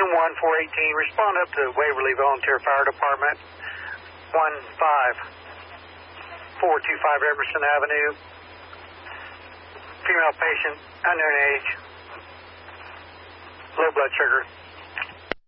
Houston 1-418, respond up to Waverly Volunteer Fire Department, 15425 Emerson Avenue. Female patient, unknown age, low blood sugar.